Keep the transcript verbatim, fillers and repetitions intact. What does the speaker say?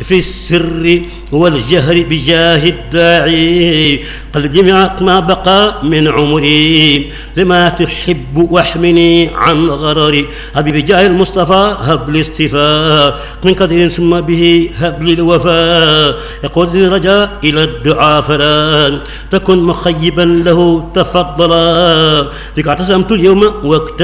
في السر والجهر بجاه الداعي قلب جميع ما بقى من عمري لما تحب واحمني عن غرري حبيبي جاه المصطفى هب لي استفاء من قدر ثم به هب لي الوفاء يقودني رجاء إلى الدعاء فلا تكن مخيبا له تفضلا بك اعتصمت اليوم واكتفى